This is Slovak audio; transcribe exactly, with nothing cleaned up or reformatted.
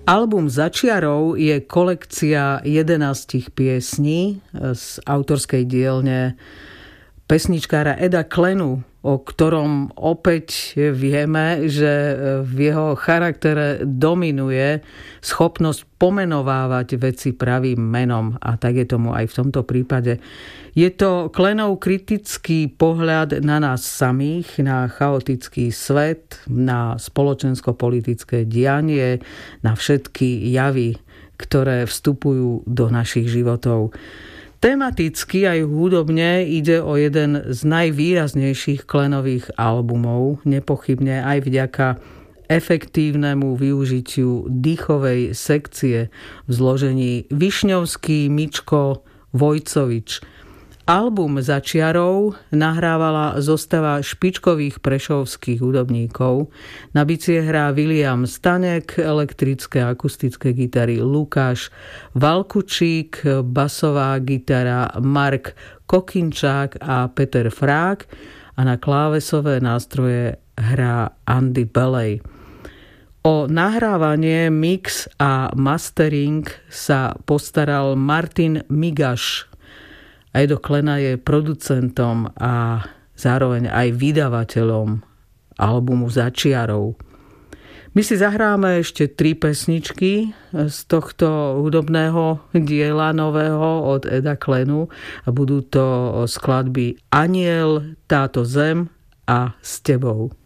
Album Začiarov je kolekcia jedenástich piesní z autorskej dielne pesničkára Eda Klenu, o ktorom opäť vieme, že v jeho charaktere dominuje schopnosť pomenovávať veci pravým menom. A tak je tomu aj v tomto prípade. Je to Klenov kritický pohľad na nás samých, na chaotický svet, na spoločensko-politické dianie, na všetky javy, ktoré vstupujú do našich životov. Tematicky aj hudobne ide o jeden z najvýraznejších Klenových albumov, nepochybne aj vďaka efektívnemu využitiu dýchovej sekcie v zložení Višňovský, Mičko, Vojcovič. Album Začiarov nahrávala zostava špičkových prešovských hudobníkov. Na bicie hrá William Stanek, elektrické akustické gitary Lukáš Valkučík, basová gitara Mark Kokinčák a Peter Frák a na klávesové nástroje hrá Andy Belej. O nahrávanie, mix a mastering sa postaral Martin Migaš. Edo Klena je producentom a zároveň aj vydavateľom albumu Začiarov. My si zahráme ešte tri pesničky z tohto hudobného diela nového od Eda Klenu a budú to skladby Aniel, Táto zem a S tebou.